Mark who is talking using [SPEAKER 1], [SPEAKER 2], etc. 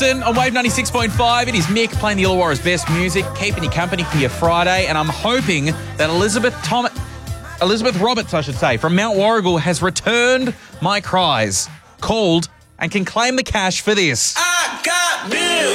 [SPEAKER 1] On Wave 96.5, it is Mick playing the Illawarra's best music, keeping you company for your Friday, and I'm hoping that Elizabeth Roberts, from Mount Warrigal has returned my cries, called, and can claim the cash for this.
[SPEAKER 2] I got news.